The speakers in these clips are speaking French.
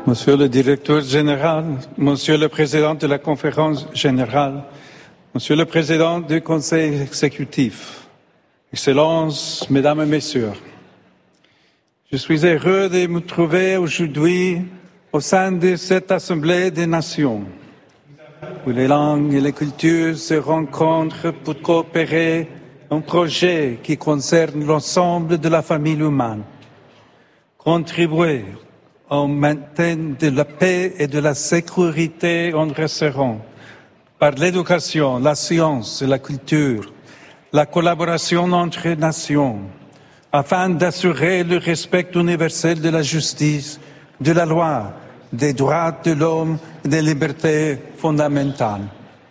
Monsieur le directeur général, Monsieur le président de la conférence générale, Monsieur le président du conseil exécutif, Excellences, Mesdames et Messieurs, je suis heureux de me trouver aujourd'hui au sein de cette Assemblée des Nations, où les langues et les cultures se rencontrent pour coopérer un projet qui concerne l'ensemble de la famille humaine, contribuer au maintien de la paix et de la sécurité en restaurant, par l'éducation, la science et la culture, la collaboration entre nations, afin d'assurer le respect universel de la justice, de la loi, des droits de l'homme et des libertés fondamentales.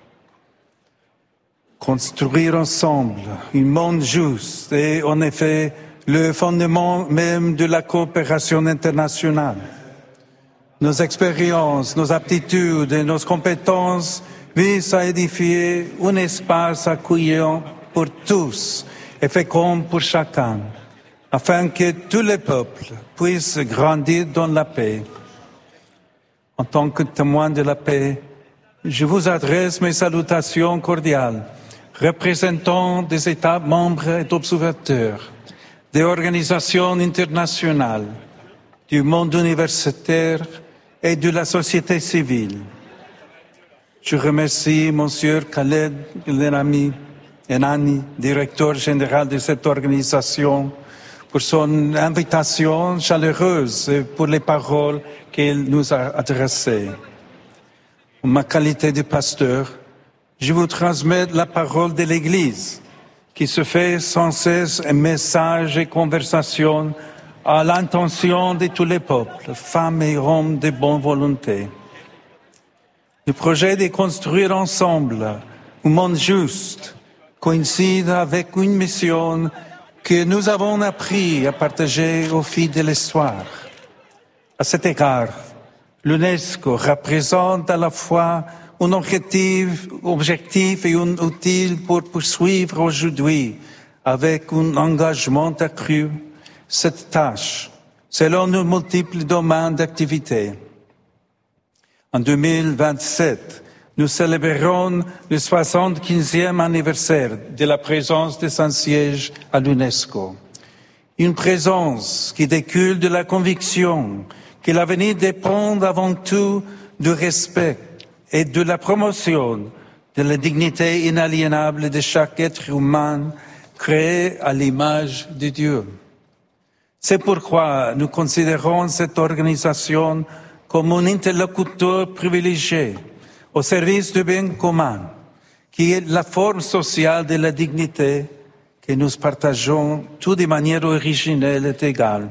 Construire ensemble un monde juste est en effet le fondement même de la coopération internationale. Nos expériences, nos aptitudes et nos compétences visent à édifier un espace accueillant pour tous et fécond pour chacun, afin que tous les peuples puissent grandir dans la paix. En tant que témoin de la paix, je vous adresse mes salutations cordiales, représentant des États membres et observateurs, des organisations internationales, du monde universitaire et de la société civile. Je remercie Monsieur Khaled Enani, directeur général de cette organisation, pour son invitation chaleureuse et pour les paroles qu'il nous a adressées. En ma qualité de pasteur, je vous transmets la parole de l'Église, qui se fait sans cesse un message et conversation à l'intention de tous les peuples, femmes et hommes de bonne volonté. Le projet de construire ensemble un monde juste coïncide avec une mission que nous avons appris à partager au fil de l'histoire. À cet égard, l'UNESCO représente à la fois un objectif et un outil pour poursuivre aujourd'hui, avec un engagement accru, cette tâche, selon nos multiples domaines d'activité. En 2027, nous célébrerons le 75e anniversaire de la présence de Saint-Siège à l'UNESCO. Une présence qui découle de la conviction que l'avenir dépend avant tout du respect et de la promotion de la dignité inaliénable de chaque être humain créé à l'image de Dieu. C'est pourquoi nous considérons cette organisation comme un interlocuteur privilégié au service du bien commun, qui est la forme sociale de la dignité que nous partageons tous de manière originelle et égale.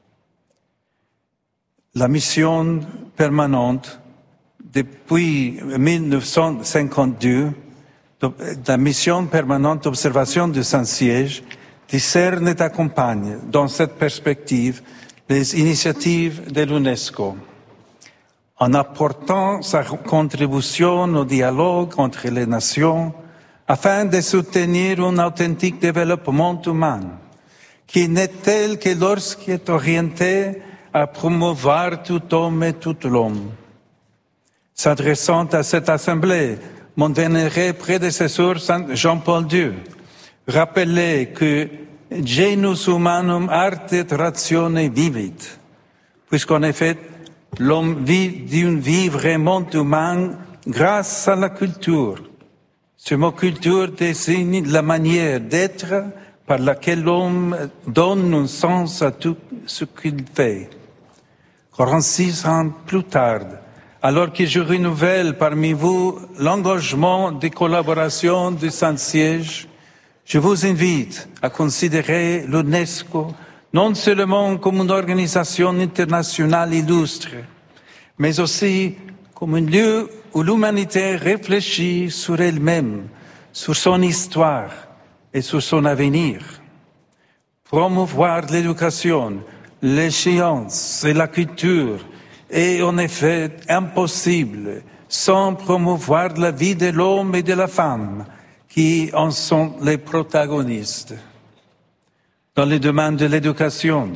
La mission permanente depuis 1952, la mission permanente d'observation de Saint-Siège discerne et accompagne dans cette perspective les initiatives de l'UNESCO. En apportant sa contribution au dialogue entre les nations afin de soutenir un authentique développement humain qui n'est tel que lorsqu'il est orienté à promouvoir tout homme et tout l'homme. S'adressant à cette assemblée, mon vénéré prédécesseur Saint Jean-Paul II rappelait que genus humanum arte et ratione vivit, puisqu'en effet, l'homme vit d'une vie vraiment humaine grâce à la culture. Ce mot culture désigne la manière d'être par laquelle l'homme donne un sens à tout ce qu'il fait. 46 ans plus tard, alors que je renouvelle parmi vous l'engagement de collaboration de Saint-Siège, je vous invite à considérer l'UNESCO non seulement comme une organisation internationale illustre, mais aussi comme un lieu où l'humanité réfléchit sur elle-même, sur son histoire et sur son avenir. Promouvoir l'éducation, les sciences et la culture est en effet impossible sans promouvoir la vie de l'homme et de la femme qui en sont les protagonistes. Dans le domaine de l'éducation,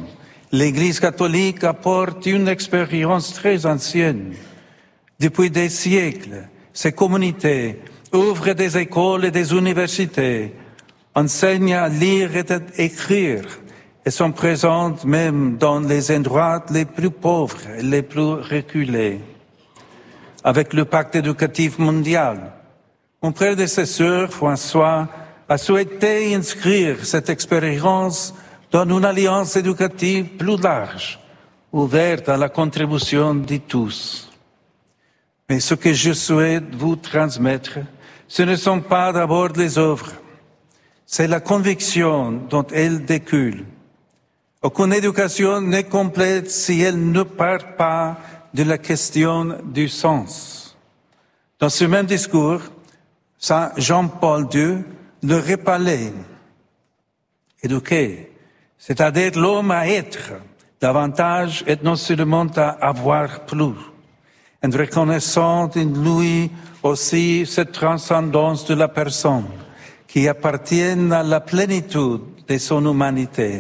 L'Église catholique apporte une expérience très ancienne. Depuis des siècles, ces communautés ouvrent des écoles et des universités, enseignent à lire et à écrire, et sont présentes même dans les endroits les plus pauvres et les plus reculés. Avec le pacte éducatif mondial, mon prédécesseur François a souhaité inscrire cette expérience dans une alliance éducative plus large, ouverte à la contribution de tous. Mais ce que je souhaite vous transmettre, ce ne sont pas d'abord les œuvres, c'est la conviction dont elles découlent. Aucune éducation n'est complète si elle ne part pas de la question du sens. Dans ce même discours, Saint Jean-Paul II le rappelait. Éduquer, c'est-à-dire l'homme à être davantage et non seulement à avoir plus, en reconnaissant en lui aussi cette transcendance de la personne qui appartient à la plénitude de son humanité.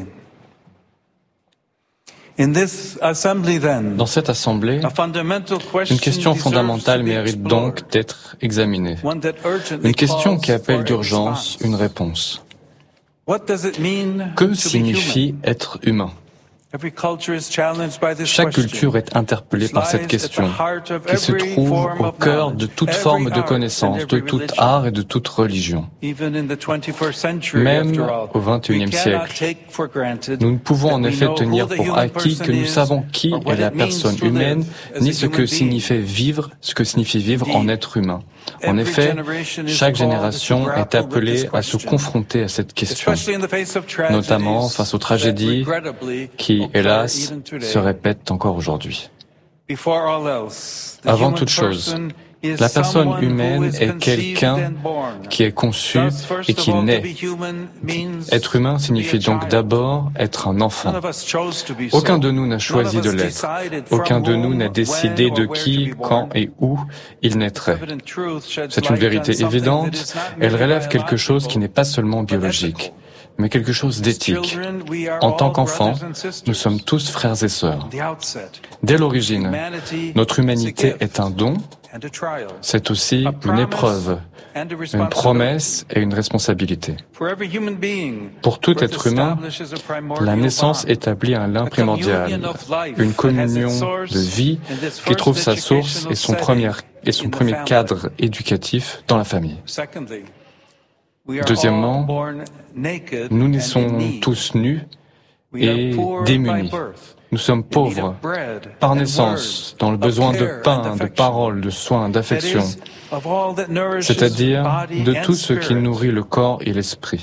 Dans cette assemblée, une question fondamentale mérite donc d'être examinée. Une question qui appelle d'urgence une réponse. Que signifie être humain ? Chaque culture est interpellée par cette question, qui se trouve au cœur de toute forme de connaissance, de tout art et de toute religion. Même au XXIe siècle, nous ne pouvons en effet tenir pour acquis que nous savons qui est la personne humaine, ni ce que signifie vivre en être humain. En effet, chaque génération est appelée à se confronter à cette question, notamment face aux tragédies qui, hélas, se répètent encore aujourd'hui. Avant toute chose, la personne humaine est quelqu'un qui est conçu et qui naît. Être humain signifie donc d'abord être un enfant. Aucun de nous n'a choisi de l'être. Aucun de nous n'a décidé de qui, quand et où il naîtrait. C'est une vérité évidente. Elle relève quelque chose qui n'est pas seulement biologique, mais quelque chose d'éthique. En tant qu'enfants, nous sommes tous frères et sœurs. Dès l'origine, notre humanité est un don, c'est aussi une épreuve, une promesse et une responsabilité. Pour tout être humain, la naissance établit un lien primordial, une communion de vie qui trouve sa source et son premier cadre éducatif dans la famille. Deuxièmement, nous naissons tous nus et démunis. Nous sommes pauvres par naissance, dans le besoin de pain, de parole, de soins, d'affection, c'est-à-dire de tout ce qui nourrit le corps et l'esprit.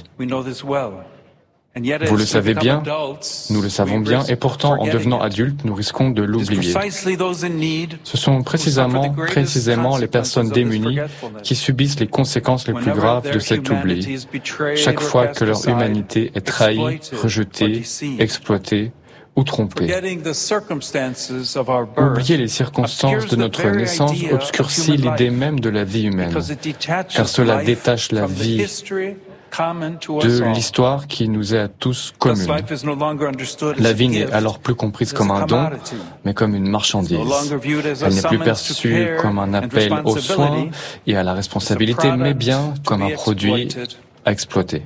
Vous le savez bien, nous le savons bien, et pourtant, en devenant adultes, nous risquons de l'oublier. Ce sont précisément les personnes démunies qui subissent les conséquences les plus graves de cet oubli, chaque fois que leur humanité est trahie, rejetée, exploitée ou trompée. Oublier les circonstances de notre naissance obscurcit l'idée même de la vie humaine, car cela détache la vie de l'histoire qui nous est à tous commune. La vie n'est alors plus comprise comme un don, mais comme une marchandise. Elle n'est plus perçue comme un appel aux soins et à la responsabilité, mais bien comme un produit à exploiter.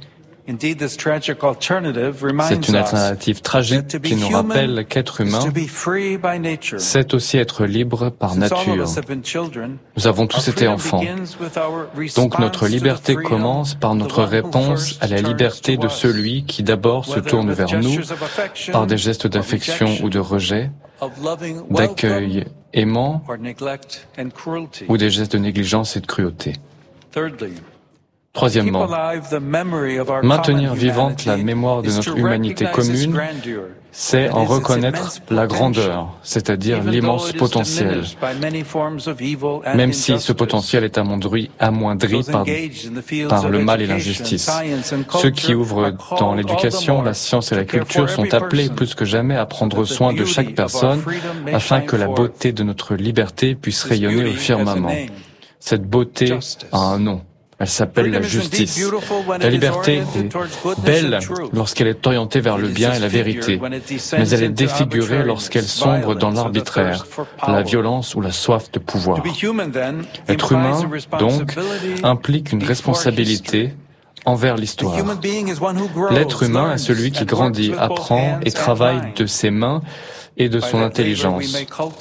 C'est une alternative tragique qui nous rappelle qu'être humain, c'est aussi être libre par nature. Nous avons tous été enfants. Donc notre liberté commence par notre réponse à la liberté de celui qui d'abord se tourne vers nous par des gestes d'affection ou de rejet, d'accueil aimant ou des gestes de négligence et de cruauté. Troisièmement, maintenir vivante la mémoire de notre humanité commune, c'est en reconnaître la grandeur, c'est-à-dire l'immense potentiel, même si ce potentiel est amoindri par le mal et l'injustice. Ceux qui ouvrent dans l'éducation, la science et la culture sont appelés plus que jamais à prendre soin de chaque personne afin que la beauté de notre liberté puisse rayonner au firmament. Cette beauté a un nom. Elle s'appelle la justice. La liberté est belle lorsqu'elle est orientée vers le bien et la vérité, mais elle est défigurée lorsqu'elle sombre dans l'arbitraire, la violence ou la soif de pouvoir. Être humain, donc, implique une responsabilité envers l'histoire. L'être humain est celui qui grandit, apprend et travaille de ses mains et de son intelligence.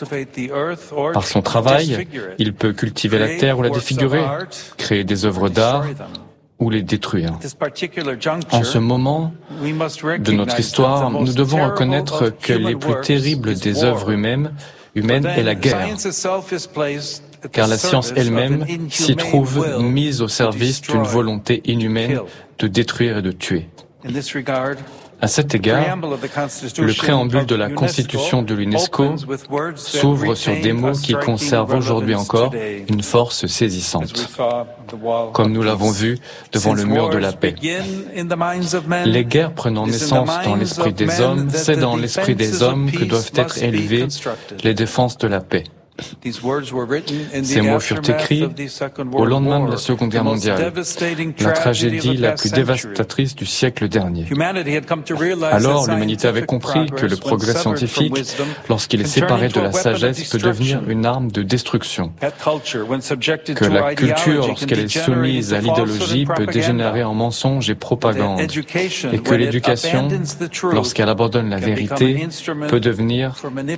Par son travail, il peut cultiver la terre ou la défigurer, créer des œuvres d'art ou les détruire. En ce moment de notre histoire, nous devons reconnaître que les plus terribles des œuvres humaines est la guerre, car la science elle-même s'y trouve mise au service d'une volonté inhumaine de détruire et de tuer. À cet égard, le préambule de la Constitution de l'UNESCO s'ouvre sur des mots qui conservent aujourd'hui encore une force saisissante. Comme nous l'avons vu devant le mur de la paix. Les guerres prenant naissance dans l'esprit des hommes, c'est dans l'esprit des hommes que doivent être élevées les défenses de la paix. Ces mots furent écrits au lendemain de la Seconde Guerre mondiale, la tragédie la plus dévastatrice du siècle dernier. Alors, l'humanité avait compris que le progrès scientifique, lorsqu'il est séparé de la sagesse, peut devenir une arme de destruction. Que la culture, lorsqu'elle est soumise à l'idéologie, peut dégénérer en mensonge et propagande. Et que l'éducation, lorsqu'elle abandonne la vérité, peut devenir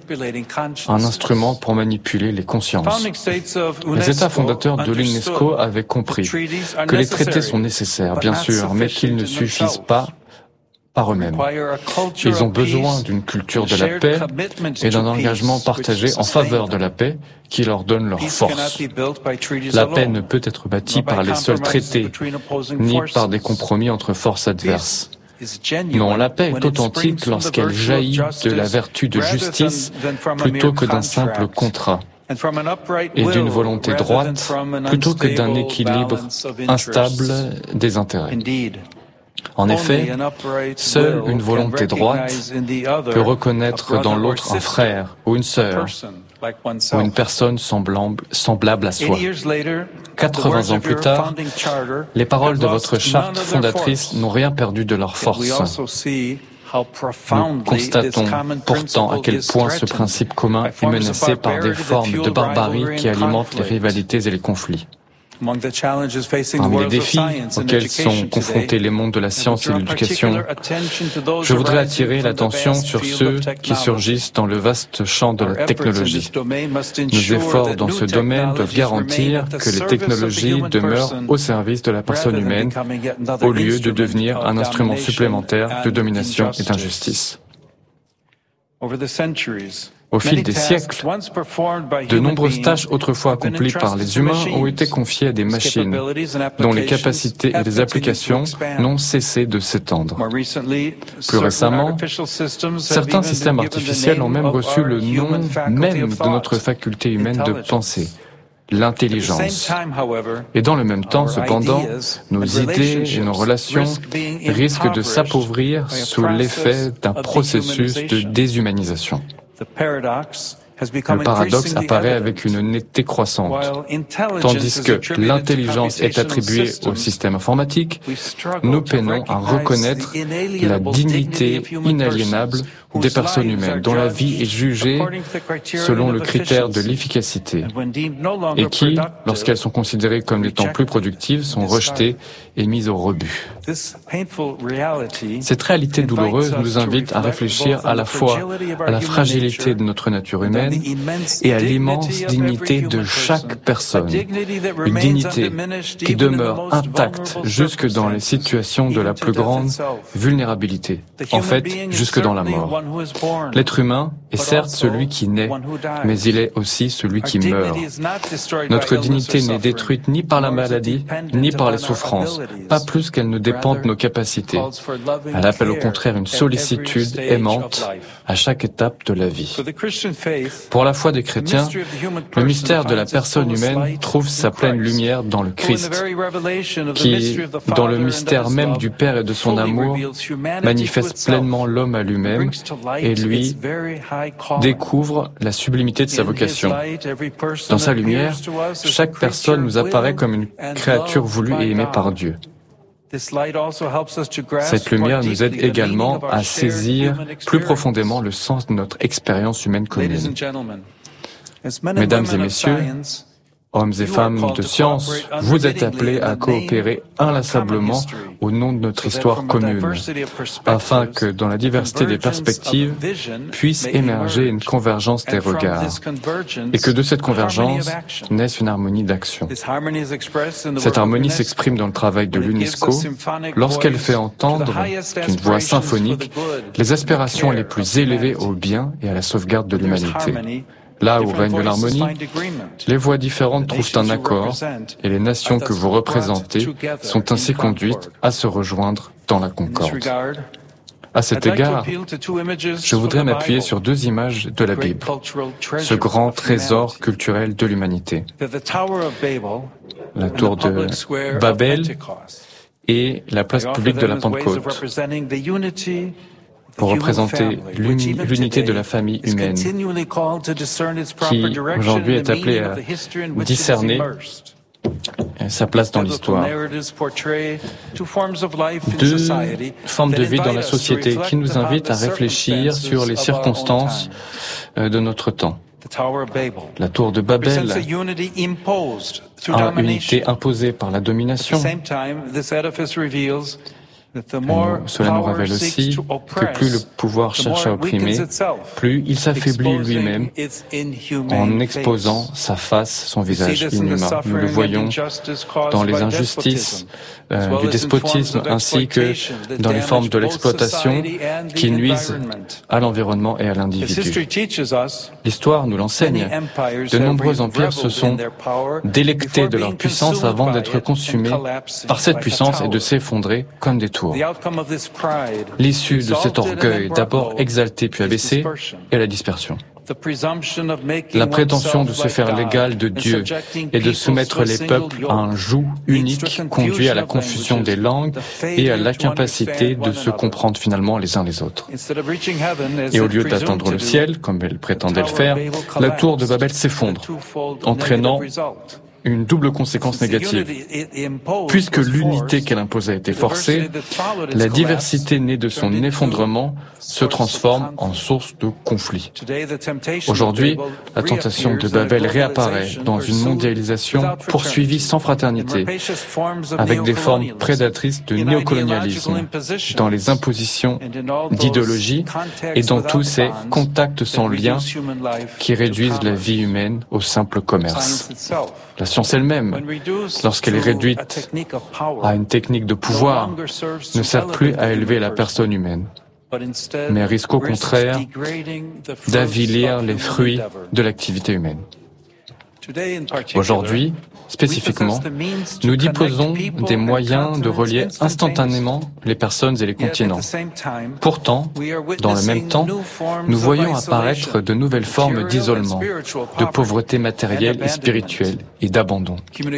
un instrument pour manipuler les consciences. Les États fondateurs de l'UNESCO avaient compris que les traités sont nécessaires, bien sûr, mais qu'ils ne suffisent pas par eux-mêmes. Ils ont besoin d'une culture de la paix et d'un engagement partagé en faveur de la paix qui leur donne leur force. La paix ne peut être bâtie par les seuls traités, ni par des compromis entre forces adverses. Non, la paix est authentique lorsqu'elle jaillit de la vertu de justice plutôt que d'un simple contrat, et d'une volonté droite plutôt que d'un équilibre instable des intérêts. En effet, seule une volonté droite peut reconnaître dans l'autre un frère ou une sœur ou une personne semblable à soi. 80 ans plus tard, les paroles de votre charte fondatrice n'ont rien perdu de leur force. Nous constatons pourtant à quel point ce principe commun est menacé par des formes de barbarie qui alimentent les rivalités et les conflits. Parmi les défis auxquels sont confrontés les mondes de la science et de l'éducation, je voudrais attirer l'attention sur ceux qui surgissent dans le vaste champ de la technologie. Nos efforts dans ce domaine doivent garantir que les technologies demeurent au service de la personne humaine, au lieu de devenir un instrument supplémentaire de domination et d'injustice. Au fil des siècles, de nombreuses tâches autrefois accomplies par les humains ont été confiées à des machines, dont les capacités et les applications n'ont cessé de s'étendre. Plus récemment, certains systèmes artificiels ont même reçu le nom même de notre faculté humaine de penser, l'intelligence. Et dans le même temps, cependant, nos idées et nos relations risquent de s'appauvrir sous l'effet d'un processus de déshumanisation. Le paradoxe apparaît avec une netteté croissante. Tandis que l'intelligence est attribuée au système informatique, nous peinons à reconnaître la dignité inaliénable des personnes humaines, dont la vie est jugée selon le critère de l'efficacité, et qui, lorsqu'elles sont considérées comme étant plus productives, sont rejetées et mises au rebut. Cette réalité douloureuse nous invite à réfléchir à la fois à la fragilité de notre nature humaine et à l'immense dignité de chaque personne, une dignité qui demeure intacte jusque dans les situations de la plus grande vulnérabilité, en fait, jusque dans la mort. L'être humain est certes celui qui naît, mais il est aussi celui qui meurt. Notre dignité n'est détruite ni par la maladie, ni par les souffrances, pas plus qu'elle ne dépend de nos capacités. Elle appelle au contraire une sollicitude aimante à chaque étape de la vie. Pour la foi des chrétiens, le mystère de la personne humaine trouve sa pleine lumière dans le Christ, qui, dans le mystère même du Père et de son amour, manifeste pleinement l'homme à lui-même et lui découvre la sublimité de sa vocation. Dans sa lumière, chaque personne nous apparaît comme une créature voulue et aimée par Dieu. Cette lumière nous aide également à saisir plus profondément le sens de notre expérience humaine commune. Mesdames et messieurs, hommes et femmes de science, vous êtes appelés à coopérer inlassablement au nom de notre histoire commune, afin que dans la diversité des perspectives puisse émerger une convergence des regards, et que de cette convergence naisse une harmonie d'action. Cette harmonie s'exprime dans le travail de l'UNESCO lorsqu'elle fait entendre d'une voix symphonique les aspirations les plus élevées au bien et à la sauvegarde de l'humanité. Là où règne l'harmonie, les voix différentes trouvent un accord et les nations que vous représentez sont ainsi conduites à se rejoindre dans la concorde. À cet égard, je voudrais m'appuyer sur deux images de la Bible, ce grand trésor culturel de l'humanité. La tour de Babel et la place publique de la Pentecôte, pour représenter l'unité de la famille humaine, qui aujourd'hui est appelée à discerner sa place dans l'histoire. Deux formes de vie dans la société qui nous invitent à réfléchir sur les circonstances de notre temps. La tour de Babel a une unité imposée par la domination. Cela nous révèle aussi que plus le pouvoir cherche à opprimer, plus il s'affaiblit lui-même en exposant sa face, son visage inhumain. Nous le voyons dans les injustices du despotisme ainsi que dans les formes de l'exploitation qui nuisent à l'environnement et à l'individu. L'histoire nous l'enseigne. De nombreux empires se sont délectés de leur puissance avant d'être consumés par cette puissance et de s'effondrer comme des tours. L'issue de cet orgueil, d'abord exalté puis abaissé, est la dispersion. La prétention de se faire l'égal de Dieu et de soumettre les peuples à un joug unique conduit à la confusion des langues et à l'incapacité de se comprendre finalement les uns les autres. Et au lieu d'atteindre le ciel, comme elle prétendait le faire, la tour de Babel s'effondre, entraînant une double conséquence négative. Puisque l'unité qu'elle impose a été forcée, la diversité née de son effondrement se transforme en source de conflit. Aujourd'hui, la tentation de Babel réapparaît dans une mondialisation poursuivie sans fraternité, avec des formes prédatrices de néocolonialisme, dans les impositions d'idéologie et dans tous ces contacts sans lien qui réduisent la vie humaine au simple commerce. La science elle-même, lorsqu'elle est réduite à une technique de pouvoir, ne sert plus à élever la personne humaine, mais risque au contraire d'avilir les fruits de l'activité humaine. Aujourd'hui, spécifiquement, nous disposons des moyens de relier instantanément les personnes et les continents. Pourtant, dans le même temps, nous voyons apparaître de nouvelles formes d'isolement, de pauvreté matérielle et spirituelle et d'abandon.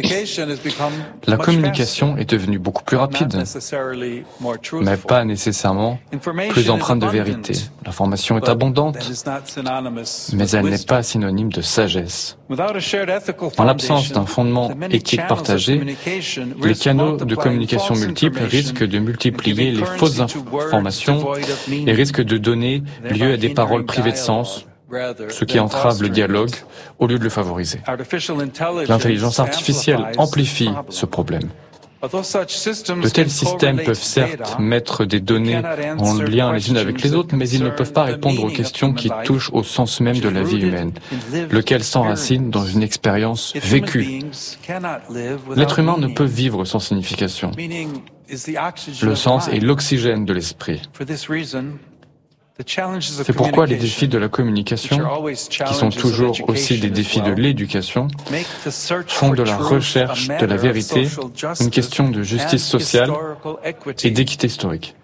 La communication est devenue beaucoup plus rapide, mais pas nécessairement plus empreinte de vérité. L'information est abondante, mais elle n'est pas synonyme de sagesse. En l'absence d'un fondement éthique partagé, les canaux de communication multiples risquent de multiplier les fausses informations et risquent de donner lieu à des paroles privées de sens, ce qui entrave le dialogue au lieu de le favoriser. L'intelligence artificielle amplifie ce problème. De tels systèmes peuvent certes mettre des données en lien les unes avec les autres, mais ils ne peuvent pas répondre aux questions qui touchent au sens même de la vie humaine, lequel s'enracine dans une expérience vécue. L'être humain ne peut vivre sans signification. Le sens est l'oxygène de l'esprit. C'est pourquoi les défis de la communication, qui sont toujours aussi des défis de l'éducation, font de la recherche de la vérité une question de justice sociale et d'équité historique.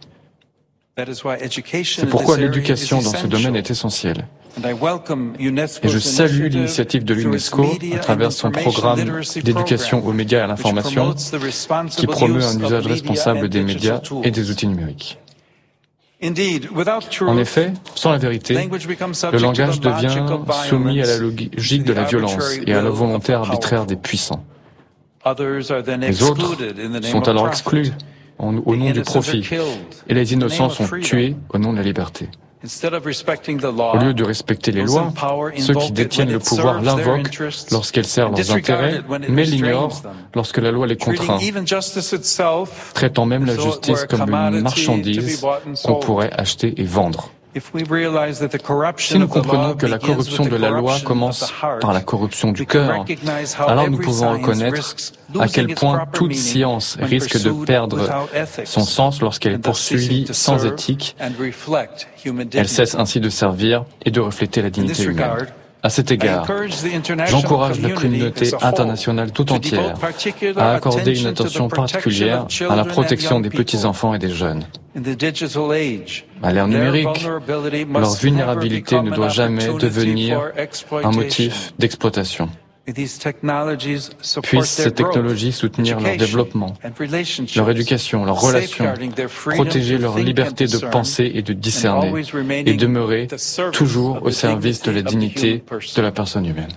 C'est pourquoi l'éducation dans ce domaine est essentielle. Et je salue l'initiative de l'UNESCO à travers son programme d'éducation aux médias et à l'information qui promeut un usage responsable des médias et des outils numériques. En effet, sans la vérité, le langage devient soumis à la logique de la violence et à la volonté arbitraire des puissants. Les autres sont alors exclus au nom du profit, et les innocents sont tués au nom de la liberté. Au lieu de respecter les lois, ceux qui détiennent le pouvoir l'invoquent lorsqu'elle sert leurs intérêts, mais l'ignorent lorsque la loi les contraint, traitant même la justice comme une marchandise qu'on pourrait acheter et vendre. Si nous comprenons que la corruption de la loi commence par la corruption du cœur, alors nous pouvons reconnaître à quel point toute science risque de perdre son sens lorsqu'elle est poursuivie sans éthique. Elle cesse ainsi de servir et de refléter la dignité humaine. À cet égard, j'encourage la communauté internationale tout entière à accorder une attention particulière à la protection des petits-enfants et des jeunes. À l'ère numérique, leur vulnérabilité ne doit jamais devenir un motif d'exploitation. Puissent ces technologies soutenir leur développement, leur éducation, leurs relations, protéger leur liberté de penser et de discerner, et demeurer toujours au service de la dignité de la personne humaine.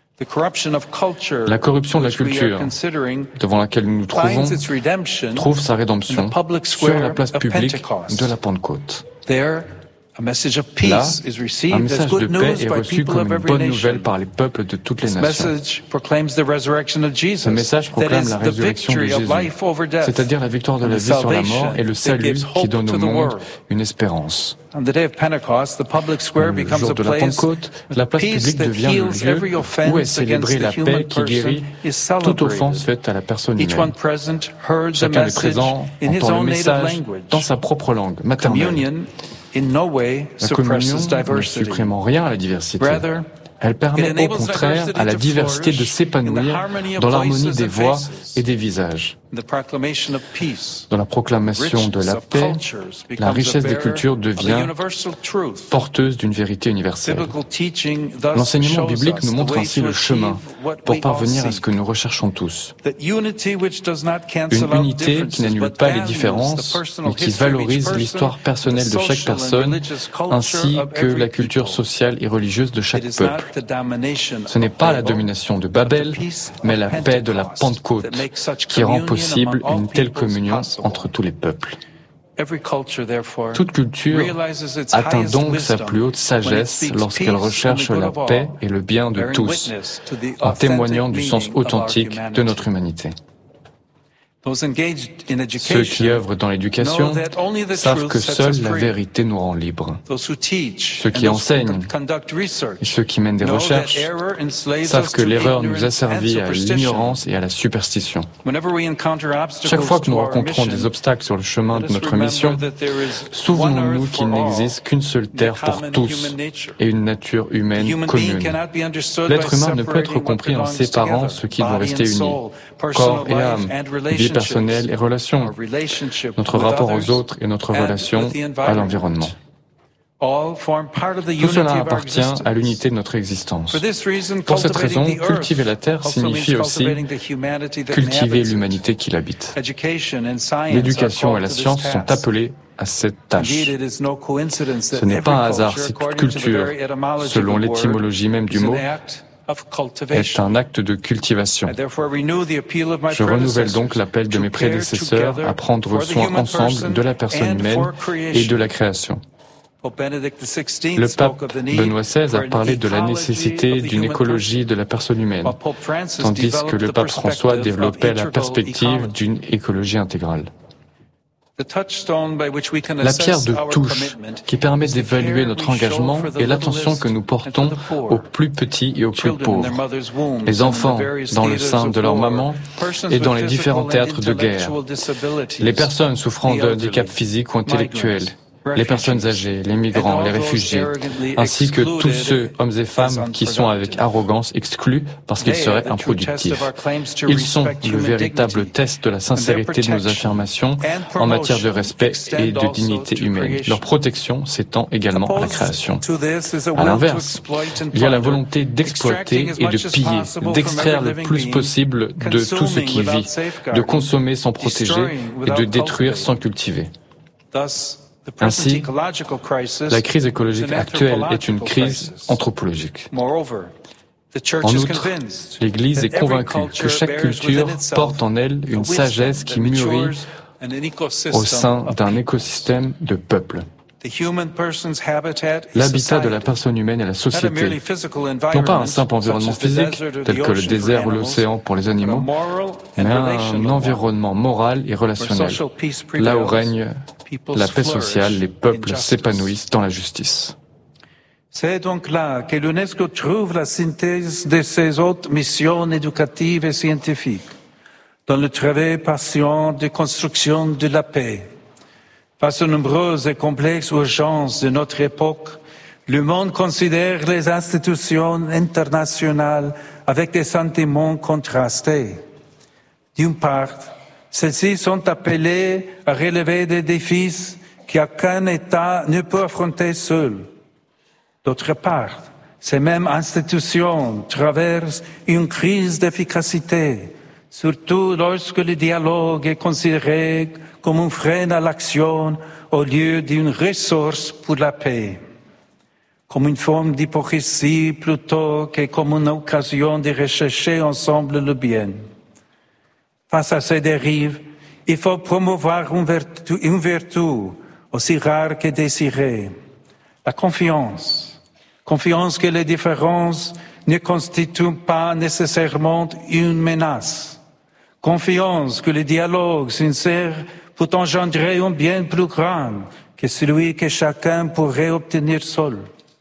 La corruption de la culture, devant laquelle nous nous trouvons, trouve sa rédemption sur la place publique de la Pentecôte. Là, un message de paix est reçu comme une bonne nouvelle par les peuples de toutes les nations. Ce message proclame la résurrection de Jésus, c'est-à-dire la victoire de la vie sur la mort et le salut qui donne au monde une espérance. Le jour de la Pentecôte, la place publique devient le lieu où est célébrée la paix qui guérit toute offense faite à la personne humaine. Chacun des présents entend le message dans sa propre langue maternelle. La communion ne supprime en rien à la diversité. Elle permet au contraire à la diversité de s'épanouir dans l'harmonie des voix et des visages. Dans la proclamation de la paix, la richesse des cultures devient porteuse d'une vérité universelle. L'enseignement biblique nous montre ainsi le chemin pour parvenir à ce que nous recherchons tous. Une unité qui n'annule pas les différences, mais qui valorise l'histoire personnelle de chaque personne, ainsi que la culture sociale et religieuse de chaque peuple. Ce n'est pas la domination de Babel, mais la paix de la Pentecôte qui rend possible une telle communion entre tous les peuples. Toute culture atteint donc sa plus haute sagesse lorsqu'elle recherche la paix et le bien de tous, en témoignant du sens authentique de notre humanité. Ceux qui œuvrent dans l'éducation savent que seule la vérité nous rend libres. Ceux qui enseignent et ceux qui mènent des recherches savent que l'erreur nous asservit à l'ignorance et à la superstition. Chaque fois que nous rencontrons des obstacles sur le chemin de notre mission, souvenons-nous qu'il n'existe qu'une seule terre pour tous et une nature humaine commune. L'être humain ne peut être compris en séparant ce qui doit rester uni, corps et âme, vie personnelle et relations, notre rapport aux autres et notre relation à l'environnement. Tout cela appartient à l'unité de notre existence. Pour cette raison, cultiver la terre signifie aussi cultiver l'humanité qui l'habite. L'éducation et la science sont appelées à cette tâche. Ce n'est pas un hasard si toute culture, selon l'étymologie même du mot, est un acte de cultivation. Je renouvelle donc l'appel de mes prédécesseurs à prendre soin ensemble de la personne humaine et de la création. Le pape Benoît XVI a parlé de la nécessité d'une écologie de la personne humaine, tandis que le pape François développait la perspective d'une écologie intégrale. La pierre de touche qui permet d'évaluer notre engagement est l'attention que nous portons aux plus petits et aux plus pauvres, les enfants dans le sein de leur maman et dans les différents théâtres de guerre, les personnes souffrant de handicap physique ou intellectuel, les personnes âgées, les migrants, les réfugiés, ainsi que tous ceux, hommes et femmes, qui sont avec arrogance exclus parce qu'ils seraient improductifs. Ils sont le véritable test de la sincérité de nos affirmations en matière de respect et de dignité humaine. Leur protection s'étend également à la création. À l'inverse, il y a la volonté d'exploiter et de piller, d'extraire le plus possible de tout ce qui vit, de consommer sans protéger et de détruire sans cultiver. Ainsi, la crise écologique actuelle est une crise anthropologique. En outre, l'Église est convaincue que chaque culture porte en elle une sagesse qui mûrit au sein d'un écosystème de peuples. L'habitat de la personne humaine est la société, non pas un simple environnement physique, tel que le désert ou l'océan pour les animaux, mais un environnement moral et relationnel, là où règne la paix sociale, les peuples s'épanouissent dans la justice. C'est donc là que l'UNESCO trouve la synthèse de ses autres missions éducatives et scientifiques, dans le travail patient de construction de la paix. Face aux nombreuses et complexes urgences de notre époque, le monde considère les institutions internationales avec des sentiments contrastés. D'une part, celles-ci sont appelées à relever des défis qu'aucun État ne peut affronter seul. D'autre part, ces mêmes institutions traversent une crise d'efficacité, surtout lorsque le dialogue est considéré comme un frein à l'action au lieu d'une ressource pour la paix, comme une forme d'hypocrisie plutôt que comme une occasion de rechercher ensemble le bien. Face à ces dérives, il faut promouvoir une vertu aussi rare que désirée, la confiance. Confiance que les différences ne constituent pas nécessairement une menace. Confiance que le dialogue sincère peut engendrer un bien plus grand que celui que chacun pourrait obtenir seul.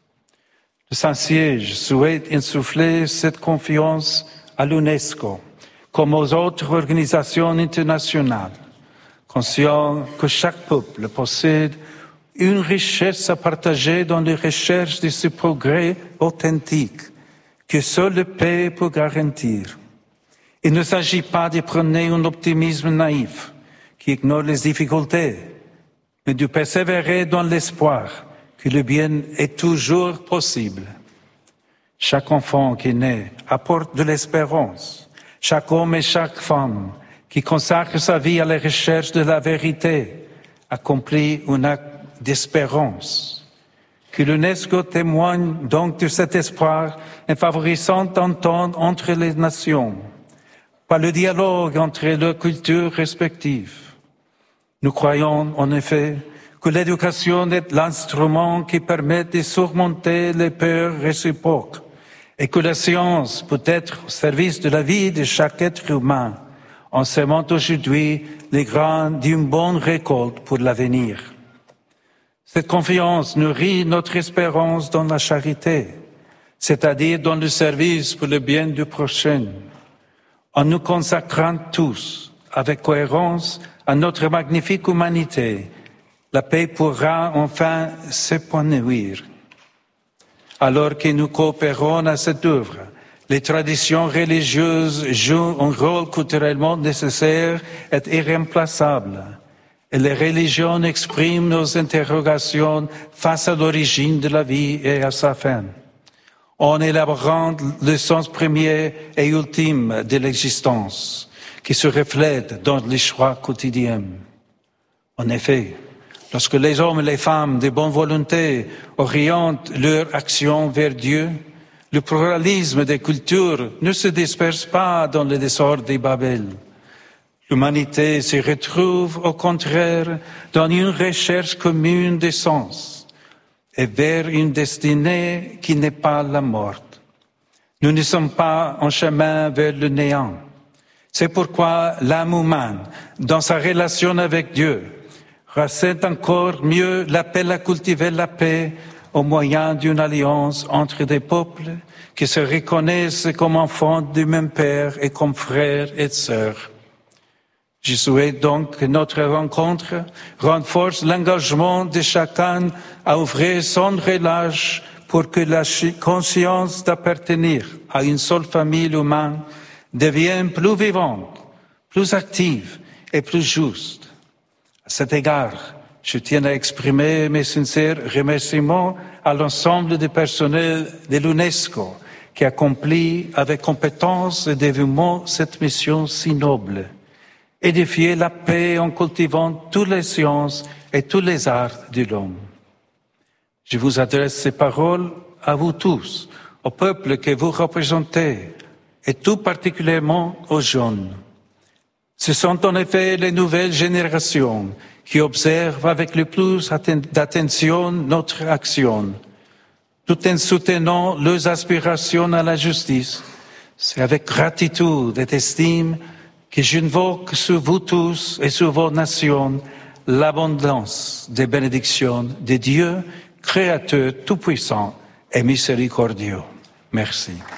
Le Saint-Siège souhaite insuffler cette confiance à l'UNESCO, comme aux autres organisations internationales, conscient que chaque peuple possède une richesse à partager dans les recherches de ce progrès authentique que seule la paix peut garantir. Il ne s'agit pas de prôner un optimisme naïf qui ignore les difficultés, mais de persévérer dans l'espoir que le bien est toujours possible. Chaque enfant qui naît apporte de l'espérance. Chaque homme et chaque femme qui consacre sa vie à la recherche de la vérité accomplit un acte d'espérance. Que l'UNESCO témoigne donc de cet espoir en favorisant l'entente entre les nations, par le dialogue entre leurs cultures respectives. Nous croyons en effet que l'éducation est l'instrument qui permet de surmonter les peurs réciproques et que la science peut être au service de la vie de chaque être humain, en semant aujourd'hui les grains d'une bonne récolte pour l'avenir. Cette confiance nourrit notre espérance dans la charité, c'est-à-dire dans le service pour le bien du prochain. En nous consacrant tous, avec cohérence, à notre magnifique humanité, la paix pourra enfin s'épanouir. Alors que nous coopérons à cette œuvre, les traditions religieuses jouent un rôle culturellement nécessaire et irremplaçable. Et les religions expriment nos interrogations face à l'origine de la vie et à sa fin, en élaborant le sens premier et ultime de l'existence, qui se reflète dans les choix quotidiens. En effet, lorsque les hommes et les femmes de bonne volonté orientent leur action vers Dieu, le pluralisme des cultures ne se disperse pas dans le désordre de Babel. L'humanité se retrouve au contraire dans une recherche commune de sens et vers une destinée qui n'est pas la mort. Nous ne sommes pas en chemin vers le néant. C'est pourquoi l'âme humaine, dans sa relation avec Dieu, ressent encore mieux l'appel à cultiver la paix au moyen d'une alliance entre des peuples qui se reconnaissent comme enfants du même Père et comme frères et sœurs. Je souhaite donc que notre rencontre renforce l'engagement de chacun à ouvrir sans relâche pour que la conscience d'appartenir à une seule famille humaine devienne plus vivante, plus active et plus juste. À cet égard, je tiens à exprimer mes sincères remerciements à l'ensemble du personnel de l'UNESCO qui accomplit avec compétence et dévouement cette mission si noble. édifier la paix en cultivant toutes les sciences et tous les arts de l'homme. Je vous adresse ces paroles à vous tous, au peuple que vous représentez, et tout particulièrement aux jeunes. Ce sont en effet les nouvelles générations qui observent avec le plus d'attention notre action, tout en soutenant leurs aspirations à la justice. C'est avec gratitude et estime que j'invoque sur vous tous et sur vos nations l'abondance des bénédictions de Dieu, Créateur tout-puissant et miséricordieux. Merci.